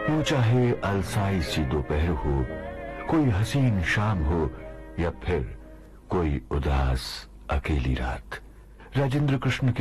यूं चाहे अलसाई सी दोपहर हो, कोई हसीन शाम हो, या फिर कोई उदास अकेली रात, राजेंद्र कृष्ण के